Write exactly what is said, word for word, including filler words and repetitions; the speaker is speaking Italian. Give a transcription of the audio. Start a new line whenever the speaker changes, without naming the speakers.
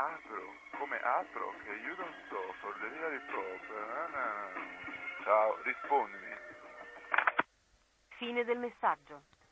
apro, come apro? Che io non so, for delivery proprio. No, no, no. Ciao, rispondimi.
Fine del messaggio.